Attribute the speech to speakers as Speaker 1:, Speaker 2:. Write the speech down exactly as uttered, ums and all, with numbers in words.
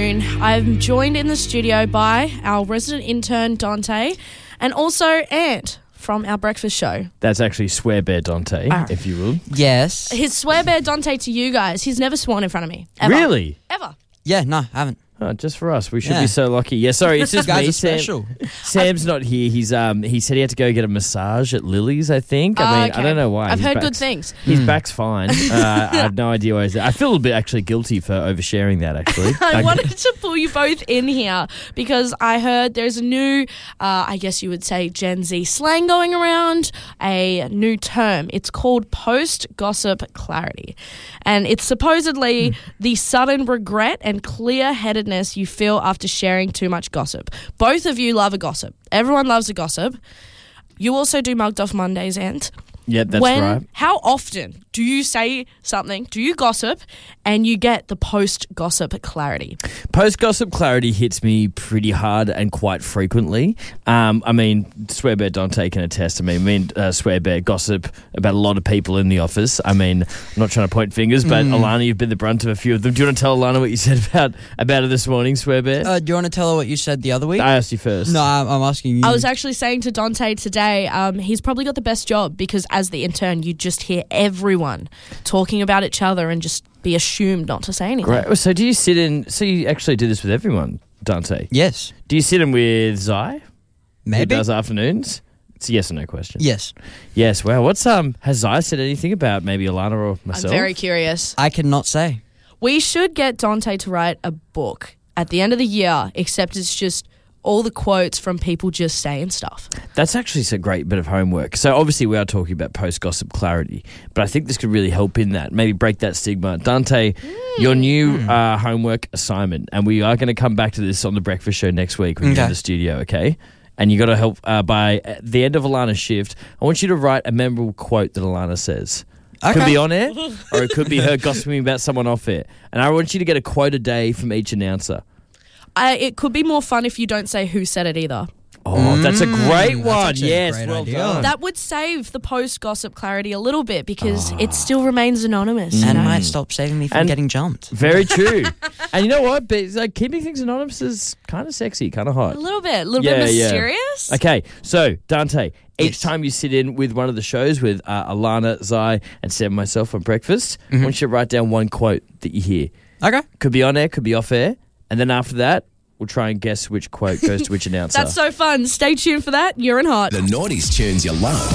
Speaker 1: afternoon. I'm joined in the studio by our resident intern, Dante, and also Ant from our breakfast show.
Speaker 2: That's actually Swear Bear Dante,
Speaker 1: Ah.
Speaker 2: if you will.
Speaker 3: Yes.
Speaker 1: His swear bear Dante to you guys. He's never sworn in front of me. Ever.
Speaker 2: Really?
Speaker 1: Ever.
Speaker 3: Yeah, no, I haven't.
Speaker 2: Oh, just for us. We should
Speaker 3: Yeah.
Speaker 2: be so lucky. Yeah, sorry, it's just
Speaker 3: You guys
Speaker 2: me,
Speaker 3: are
Speaker 2: Sam.
Speaker 3: special.
Speaker 2: Sam's not here. He's um he said he had to go get a massage at Lily's, I think. I
Speaker 1: Oh,
Speaker 2: mean,
Speaker 1: okay.
Speaker 2: I don't know why.
Speaker 1: I've
Speaker 2: His
Speaker 1: heard good
Speaker 2: back's-
Speaker 1: things.
Speaker 2: His
Speaker 3: Mm.
Speaker 2: back's fine. Uh, I have no idea why he's there. I feel a little bit actually guilty for oversharing that, actually.
Speaker 1: I
Speaker 2: Like-
Speaker 1: wanted to pull you both in here because I heard there's a new, uh, I guess you would say, Gen Z slang going around, a new term. It's called post-gossip clarity. And it's supposedly the sudden regret and clear-headedness you feel after sharing too much gossip. Both of you love a gossip. Everyone loves a gossip. You also do Mugged Off Mondays, Ant.
Speaker 2: Yeah, that's
Speaker 1: when,
Speaker 2: right.
Speaker 1: How often do you say something, do you gossip, and you get the post-gossip clarity?
Speaker 2: Post-gossip clarity hits me pretty hard and quite frequently. Um, I mean, Swear Bear Dante can attest. I mean, me and uh, Swear Bear gossip about a lot of people in the office. I mean, I'm not trying to point fingers, but
Speaker 3: Mm.
Speaker 2: Alana, you've been the brunt of a few of them. Do you want to tell Alana what you said about, about her this morning, Swear Bear?
Speaker 3: Uh, do you want to tell her what you said the other week?
Speaker 2: I asked you first.
Speaker 3: no, I'm, I'm asking you.
Speaker 1: I was actually saying to Dante today, um, he's probably got the best job because as the intern, you just hear everyone talking about each other and just be assumed not to say anything.
Speaker 2: Great. So do you sit in... So you actually do this with everyone, Dante?
Speaker 3: Yes.
Speaker 2: Do you sit in with Zai? Who
Speaker 3: Maybe.
Speaker 2: does afternoons? It's a yes or no question.
Speaker 3: Yes.
Speaker 2: Yes. Wow. What's um? Has Zai said anything about maybe Alana or
Speaker 1: I'm
Speaker 2: myself?
Speaker 1: very curious.
Speaker 3: I cannot say.
Speaker 1: We should get Dante to write a book at the end of the year, except it's just all the quotes from people just saying stuff.
Speaker 2: That's actually a great bit of homework. So obviously we are talking about post-gossip clarity, but I think this could really help in that. Maybe break that stigma. Dante, your new uh, homework assignment, and we are going to come back to this on the breakfast show next week when you're in
Speaker 3: Okay.
Speaker 2: the studio, okay? And you got to help uh, by at the end of Alana's shift. I want you to write a memorable quote that Alana says. Could
Speaker 3: Okay.
Speaker 2: be on air, or it could be her gossiping about someone off air. And I want you to get a quote a day from each announcer.
Speaker 1: I, it could be more fun if you don't say who said it either.
Speaker 2: Oh, that's a great
Speaker 3: Mm, that's
Speaker 2: one.
Speaker 3: actually a
Speaker 2: Yes,
Speaker 3: great
Speaker 2: well
Speaker 3: idea.
Speaker 2: done.
Speaker 1: That would save the post-gossip clarity a little bit because it still remains anonymous. you
Speaker 3: And
Speaker 1: know?
Speaker 3: might stop saving me from
Speaker 2: And-
Speaker 3: getting jumped.
Speaker 2: Very true. And you know what? But it's like keeping things anonymous is kind of sexy, kind of hot.
Speaker 1: A little bit, a little
Speaker 2: Yeah,
Speaker 1: bit
Speaker 2: yeah.
Speaker 1: mysterious.
Speaker 2: Okay, so Dante, each
Speaker 3: Yes.
Speaker 2: time you sit in with one of the shows with uh, Alana, Zai, and Sam and myself on breakfast, I want you to write down one quote that you hear.
Speaker 3: Okay.
Speaker 2: Could be on air, could be off air, and then after that, we'll try and guess which quote goes to which announcer.
Speaker 1: That's so fun. Stay tuned for that. You're in hot.
Speaker 4: The Naughties tunes you love.